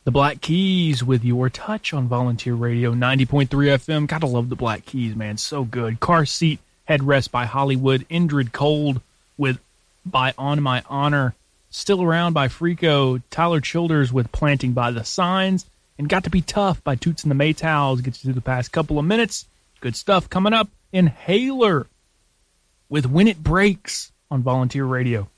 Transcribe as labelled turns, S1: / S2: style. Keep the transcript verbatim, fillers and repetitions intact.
S1: The Black Keys with Your Touch on Volunteer Radio, ninety point three F M. Gotta love the Black Keys, man. So good. Car Seat Headrest by Hollywood. Indrid Cold with by On My Honor. Still Around by Freako. Tyler Childers with Planting by the Signs. And Got to Be Tough by Toots and the Maytals. Gets you through the past couple of minutes. Good stuff coming up. Inhaler with When It Breaks on Volunteer Radio.